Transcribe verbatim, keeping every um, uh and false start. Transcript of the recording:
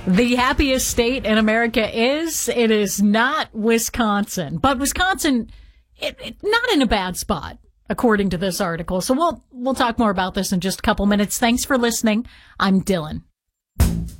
the happiest state in America is, it is not Wisconsin. But Wisconsin, it, it, not in a bad spot, according to this article. So we'll we'll talk more about this in just a couple minutes. Thanks for listening. I'm Dylan.